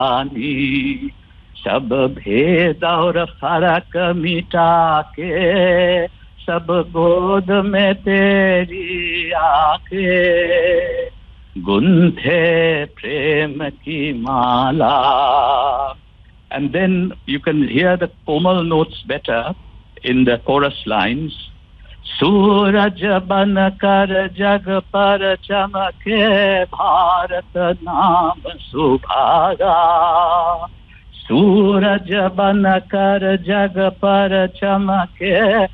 रानी, सब भेद और फर्क मिटा के, सब गोद में तेरी आके गुंथे प्रेम की माला. And then you can hear the comal notes better in the chorus lines. सूरज बन कर जग पर चमके, भारत नाम सुभागा. सूरज बन कर जग पर चमके,